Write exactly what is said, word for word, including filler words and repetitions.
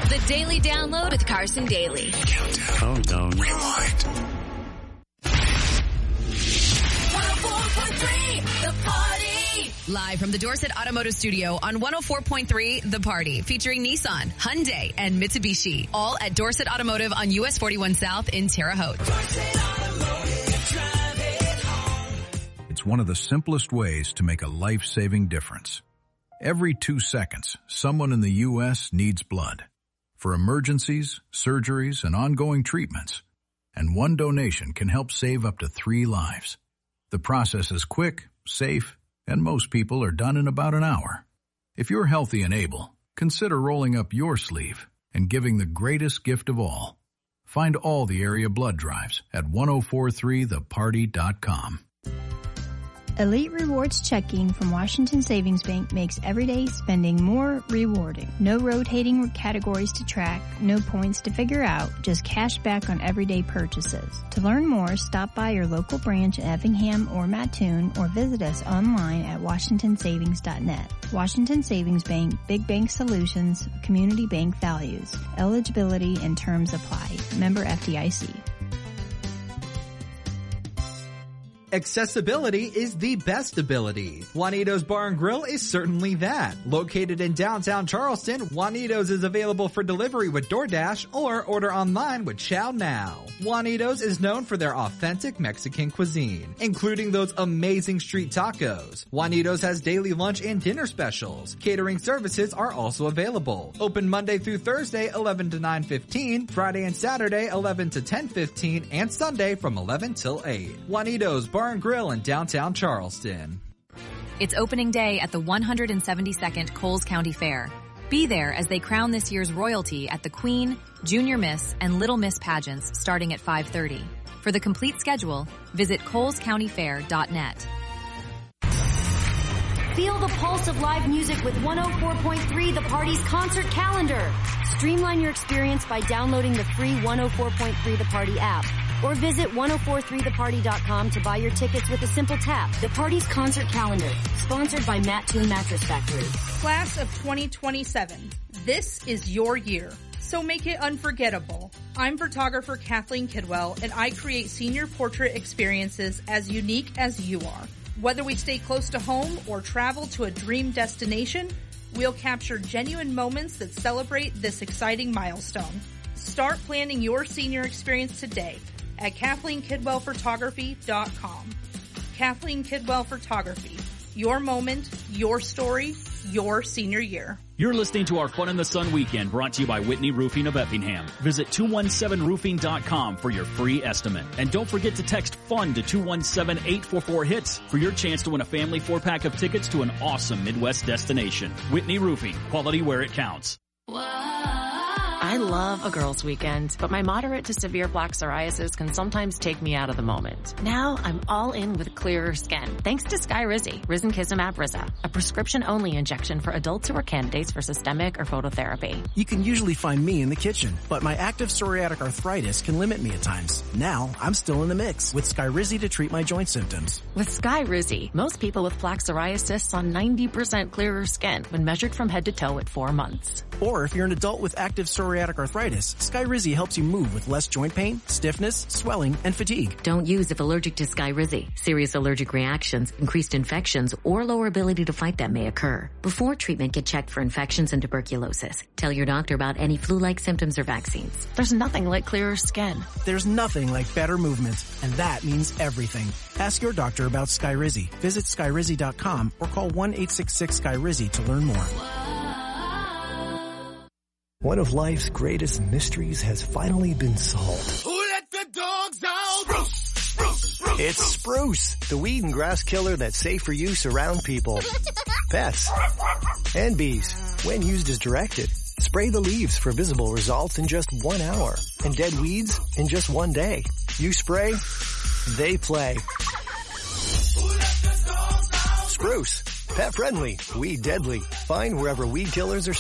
The Daily Download with Carson Daly. Countdown. Countdown. Rewind. one oh four point three, The Party. Live from the Dorset Automotive Studio on one oh four point three The Party, featuring Nissan, Hyundai, and Mitsubishi. All at Dorset Automotive on U S forty-one South in Terre Haute. It's one of the simplest ways to make a life-saving difference. Every two seconds, someone in the U S needs blood for emergencies, surgeries, and ongoing treatments. And one donation can help save up to three lives. The process is quick, safe, and most people are done in about an hour. If you're healthy and able, consider rolling up your sleeve and giving the greatest gift of all. Find all the area blood drives at ten forty-three the party dot com. Elite Rewards checking from Washington Savings Bank makes everyday spending more rewarding. No rotating categories to track, no points to figure out, just cash back on everyday purchases. To learn more, stop by your local branch in Effingham or Mattoon or visit us online at washington savings dot net. Washington Savings Bank, Big Bank Solutions, Community Bank Values. Eligibility and terms apply. Member F D I C. Accessibility is the best ability. Juanito's Bar and Grill is certainly that. Located in downtown Charleston, Juanito's is available for delivery with DoorDash or order online with Chow Now. Juanito's is known for their authentic Mexican cuisine, including those amazing street tacos. Juanito's has daily lunch and dinner specials. Catering services are also available. Open Monday through Thursday, eleven to nine fifteen, Friday and Saturday, eleven to ten fifteen, and Sunday from eleven till eight. Juanito's Bar and Grill in downtown Charleston. It's opening day at the one hundred seventy-second Coles County Fair. Be there as they crown this year's royalty at the Queen, Junior Miss, and Little Miss pageants starting at five thirty. For the complete schedule, visit coles county fair dot net. Feel the pulse of live music with one oh four point three The Party's concert calendar. Streamline your experience by downloading the free one oh four point three The Party app or visit ten forty-three the party dot com to buy your tickets with a simple tap. The Party's concert calendar, sponsored by Mattoon Mattress Factory. Class of twenty twenty-seven. This is your year, so make it unforgettable. I'm photographer Kathleen Kidwell, and I create senior portrait experiences as unique as you are. Whether we stay close to home or travel to a dream destination, we'll capture genuine moments that celebrate this exciting milestone. Start planning your senior experience today at kathleen kidwell photography dot com. Kathleen Kidwell Photography. Your moment, your story, your senior year. You're listening to our Fun in the Sun weekend, brought to you by Whitney Roofing of Effingham. Visit two one seven roofing dot com for your free estimate. And don't forget to text FUN to two one seven eight four four HITS for your chance to win a family four-pack of tickets to an awesome Midwest destination. Whitney Roofing, quality where it counts. I love a girls' weekend, but my moderate to severe plaque psoriasis can sometimes take me out of the moment. Now I'm all in with clearer skin, thanks to Skyrizi, Risankizumab Riza, a prescription-only injection for adults who are candidates for systemic or phototherapy. You can usually find me in the kitchen, but my active psoriatic arthritis can limit me at times. Now I'm still in the mix with Skyrizi to treat my joint symptoms. With Skyrizi, most people with plaque psoriasis saw ninety percent clearer skin when measured from head to toe at four months. Or if you're an adult with active psoriatic arthritis, Skyrizi helps you move with less joint pain, stiffness, swelling, and fatigue. Don't use if allergic to Skyrizi. Serious allergic reactions, increased infections, or lower ability to fight them may occur. Before treatment, get checked for infections and tuberculosis. Tell your doctor about any flu-like symptoms or vaccines. There's nothing like clearer skin. There's nothing like better movement, and that means everything. Ask your doctor about Skyrizi. Visit skyrizi dot com or call one eight six six Skyrizi to learn more. One of life's greatest mysteries has finally been solved. Who let the dogs out? Spruce, spruce, spruce. It's Spruce, the weed and grass killer that's safe for use around people, pets, and bees. When used as directed, spray the leaves for visible results in just one hour, and dead weeds in just one day. You spray, they play. Spruce, pet friendly, weed deadly. Find wherever weed killers are